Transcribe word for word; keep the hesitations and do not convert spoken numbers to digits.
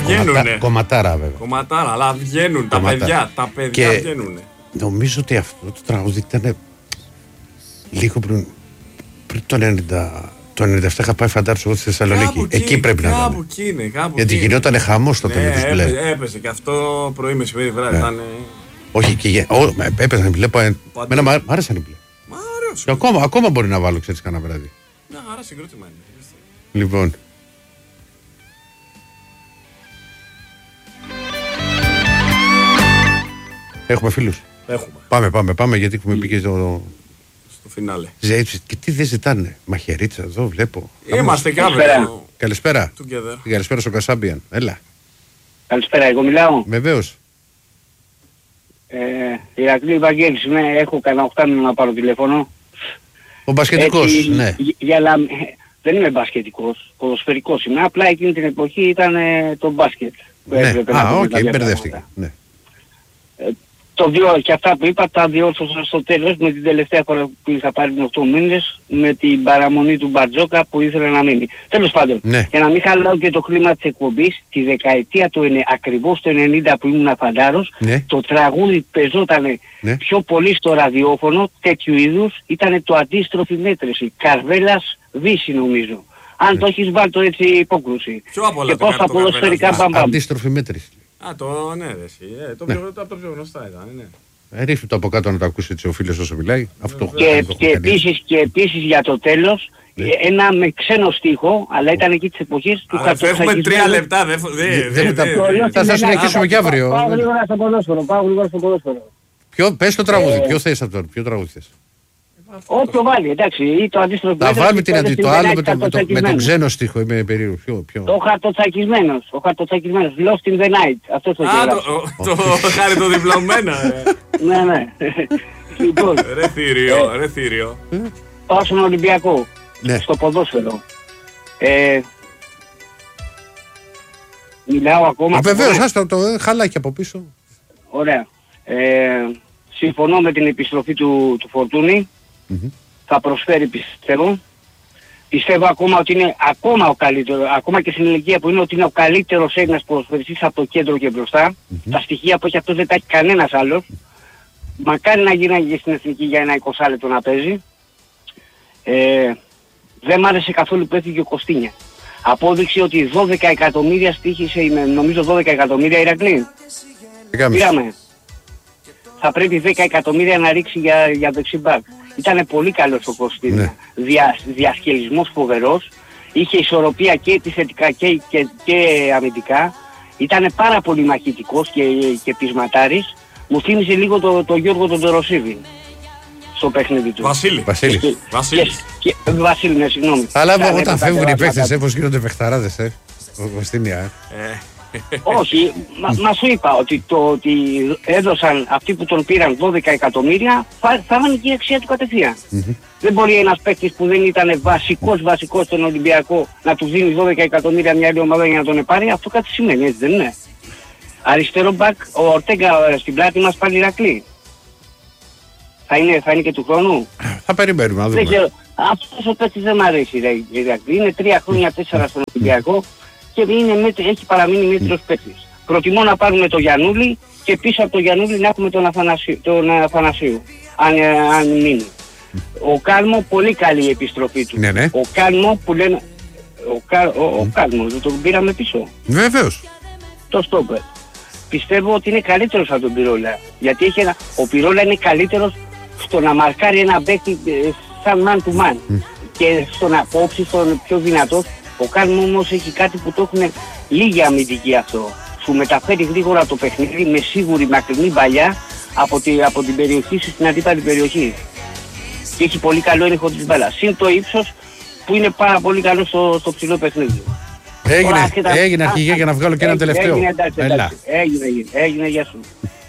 βγαίνουνε. Κομματάρα, βέβαια. Κομματάρα, αλλά βγαίνουν τα παιδιά. Τα παιδιά βγαίνουνε. Νομίζω ότι αυτό το τραγούδι ήταν λίγο πριν, πριν το ενενήντα. Το ενενήντα επτά είχα πάει φαντάρσου εγώ στη Θεσσαλονίκη. Εκεί πρέπει να κάπου είναι. Είναι, κάπου γιατί γινόταν χαμός τότε με τους μπλε. Έπαιζε και αυτό πρωί μεσημέρι βράδυ. Ήταν... Όχι και έπαιζαν μπλε. Μένα μ' άρεσαν οι μπλε. Μα ωραίος. Ακόμα, ακόμα μπορεί να βάλω, ξέρεις, κανένα βράδυ. Να, άρα συγκρότημα είναι. Λοιπόν. Έχουμε φίλους. Έχουμε. Πάμε, πάμε, πάμε, γιατί έχουμε πει και στο... στο φινάλε. Ζέιψη, και τι δεν ζητάνε. Μαχαιρίτσα, εδώ βλέπω. Είμαστε κάπου. Καλησπέρα. Καλησπέρα στον Κασάμπιαν. Έλα. Καλησπέρα, εγώ μιλάω. Βεβαίως. Ε, Ηρακλή Βαγγέλης, ναι, έχω κανένα οκτάμινο να πάρω τηλέφωνο. Ο μπασκετικός, έτσι, ναι. Για, για, δεν είμαι μπασκετικός, ποδοσφαιρικός είμαι. Απλά εκείνη την εποχή ήταν ε, το μπάσκετ. Ναι, α, οκ, okay, μπερδεύτηκα. Ναι. Ε, το δύο, και αυτά που είπα τα διόρθωσα στο τέλος με την τελευταία φορά που είχα πάρει την οκτώ μήνες με την παραμονή του Μπαρτζόκα που ήθελε να μείνει. Τέλος πάντων, ναι. Για να μην χαλάω και το κλίμα της εκπομπής, τη δεκαετία του ακριβώς το ενενήντα που ήμουν φαντάρος, ναι. Το τραγούδι πεζόταν ναι. πιο πολύ στο ραδιόφωνο, τέτοιου είδους, ήταν το αντίστροφη μέτρηση. Καρβέλας Βύση νομίζω. Αν ναι. το έχεις βάλει το έτσι υπόκρουση. Και πώς τα ποδοσφαιρικά μπαμπαμ. Αντίστροφη μέτρηση. Α, το ναι, ρε, ε, το, ναι. Πιο, το, από το πιο γνωστά ήταν, ναι. Ε, ρίχνει το από κάτω να το ακούσει έτσι ο φίλος όσο μιλάει. Αυτό και, και, επίσης, και επίσης για το τέλος, ναι. ένα με ξένο στίχο, αλλά ήταν εκεί της εποχής του χαρτοτσακισμένου. Έχουμε τρία λεπτά, δεν θα θα συνεχίσουμε και αύριο. Πάω γρήγορα στο ποδόσφαιρο, πάω γρήγορα στο ποδόσφαιρο. Πες το τραγούδι, ποιο θες από τώρα, ποιο τραγούδι θες. Όποιο βάλει, εντάξει, ή το αντίστροφο. Θα βάλουμε την αντι... το άλλο με, το, με, το, με τον ξένο στίχο, είμαι περίεργο. Ποιο, ποιο. Το χαρτοτσακισμένος, ο χαρτοτσακισμένος, Lost in the Night, αυτό το Α, το, το χάρη το διπλωμένο. Ναι, ναι. Λοιπόν. Ρε θύριο, ρε θύριο. Πάω στον Ολυμπιακό, ναι. στο ποδόσφαιρο. Ε, μιλάω ακόμα. Βεβαίως, άστα το χαλάκι από πίσω. Ωραία. Ε, συμφωνώ με την επιστροφή του, του Φορτούνη. Mm-hmm. Θα προσφέρει, πιστεύω. Πιστεύω ακόμα ότι είναι ακόμα ο καλύτερος, ακόμα και στην ηλικία που είναι, ότι είναι ο καλύτερος Έλληνας ποδοσφαιριστής από το κέντρο και μπροστά. Mm-hmm. Τα στοιχεία που έχει αυτός δεν τα έχει κανένας άλλος. Μακάρι να γίνει και στην εθνική για ένα είκοσι λεπτό να παίζει. Ε, δεν μ' άρεσε καθόλου που έφυγε ο Κωστίνια. Απόδειξη ότι δώδεκα εκατομμύρια στοίχησε, νομίζω δώδεκα εκατομμύρια Ηρακλή. Πήραμε. Θα πρέπει δέκα εκατομμύρια να ρίξει για, για δεξιμπάκ. Ήτανε πολύ καλός ο Κωστίνια. Ναι. Δια, διασκελισμός φοβερός. Είχε ισορροπία και επιθετικά και, και, και αμυντικά. Ήτανε πάρα πολύ μαχητικός και, και πεισματάρης. Μου θύμισε λίγο το, το Γιώργο τον Τεροσίβη στο παιχνίδι του. Βασίλη. Βασίλη. Και, Βασίλης. Και, και, Βασίλη, ναι, συγγνώμη. Αλλά Κάνε, όταν φεύγουν οι παίκτες, ε, πώς γίνονται παιχταράδες, ε. Ο Κωστίνια, ε. Όχι, μα, μα σου είπα ότι το ότι έδωσαν αυτοί που τον πήραν δώδεκα εκατομμύρια θα έβανε και η αξία του κατευθείαν. Mm-hmm. Δεν μπορεί ένας παίκτης που δεν ήταν βασικός βασικός στον Ολυμπιακό να του δίνει δώδεκα εκατομμύρια μια άλλη ομάδα για να τον πάρει. Αυτό κάτι σημαίνει, έτσι δεν είναι. Αριστερό μπακ, ο Ορτέγκα στην πλάτη μας πάλι Ηρακλή. Θα είναι, θα είναι και του χρόνου. Θα περιμένουμε να δούμε. Δεν ξέρω. Αυτός ο παίκτης δεν μ' αρέσει η Ηρακλή. Είναι τρία χρόνια τέσσερα στον Ολυμπιακό. Και είναι μέτρη, έχει παραμείνει μέτρος παίκτης. Προτιμώ να πάρουμε το Γιαννούλη και πίσω από το Γιαννούλη να έχουμε τον Αθανασίου, τον Αθανασίου αν, αν μείνει. Ο Κάλμο, πολύ καλή η επιστροφή του. Ναι, ναι. Ο Κάλμο που λένε... Ο, Κα, ο, ο Κάλμο, τον πήραμε πίσω. Βεβαίως. Το στόπερ. Πιστεύω ότι είναι καλύτερος από τον Πυρόλα. Γιατί έχει ένα... ο Πυρόλα είναι καλύτερος στο να μαρκάρει ένα παίκτη σαν man to man. Mm. Και στο να κόψει στον πιο δυνατός. Ο Κάλμο όμως έχει κάτι που το έχουν λίγη αμυντική αυτό. Σου μεταφέρει γρήγορα το παιχνίδι με σίγουρη μακρινή παλιά από, τη, από την περιοχή σου στην αντίπαλη περιοχή. Και έχει πολύ καλό έλεγχο της μπάλας. Συν το ύψος που είναι πάρα πολύ καλό στο, στο ψηλό παιχνίδι. Έγινε, έγινε αρχηγέ για να βγάλω και ένα τελευταίο. Έγινε, εντάξει, εντάξει. Έγινε, έγινε, έγινε, γεια σου.